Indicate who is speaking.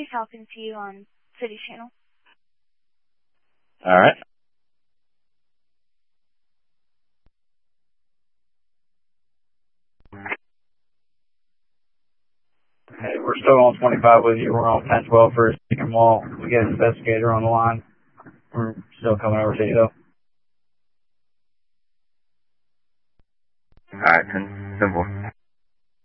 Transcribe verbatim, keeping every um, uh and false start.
Speaker 1: talking to you on City Channel.
Speaker 2: All right. Hey, we're still on twenty-five with you. We're on ten twelve for a second wall. We get an investigator on the line. We're still coming over to you, though.
Speaker 3: All right, ten, ten four.